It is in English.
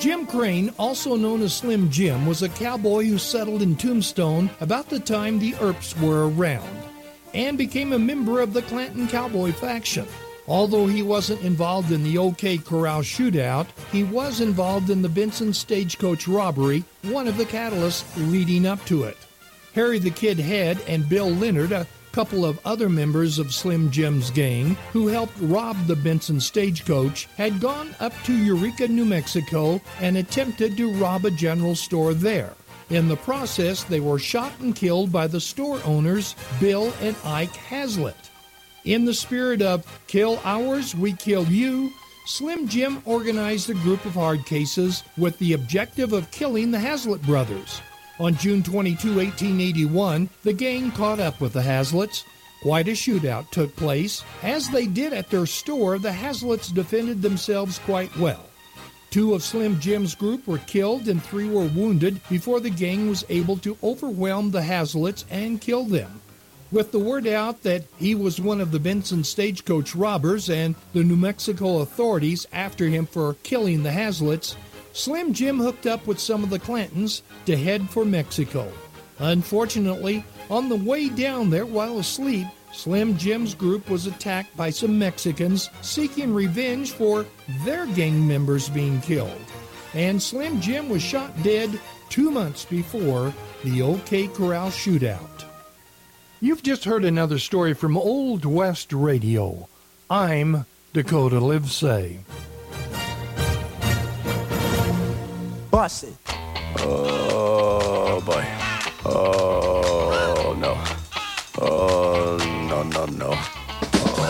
Jim Crane, also known as Slim Jim, was a cowboy who settled in Tombstone about the time the Earps were around and became a member of the Clanton Cowboy faction. Although he wasn't involved in the OK Corral shootout, he was involved in the Benson Stagecoach robbery, one of the catalysts leading up to it. Harry the Kid Head and Bill Leonard, a couple of other members of Slim Jim's gang who helped rob the Benson Stagecoach, had gone up to Eureka, New Mexico and attempted to rob a general store there. In the process, they were shot and killed by the store owners, Bill and Ike Hazlitt. In the spirit of kill ours, we kill you, Slim Jim organized a group of hard cases with the objective of killing the Hazlitt brothers. On June 22, 1881, the gang caught up with the Hazlitts. Quite a shootout took place. As they did at their store, the Hazlitts defended themselves quite well. 2 of Slim Jim's group were killed and 3 were wounded before the gang was able to overwhelm the Hazlitts and kill them. With the word out that he was one of the Benson Stagecoach robbers and the New Mexico authorities after him for killing the Hazlitts, Slim Jim hooked up with some of the Clantons to head for Mexico. Unfortunately, on the way down there while asleep, Slim Jim's group was attacked by some Mexicans seeking revenge for their gang members being killed. And Slim Jim was shot dead 2 months before the OK Corral shootout. You've just heard another story from Old West Radio. I'm Dakota Livesay. Bust it. Oh, boy. Oh, no. Oh, no.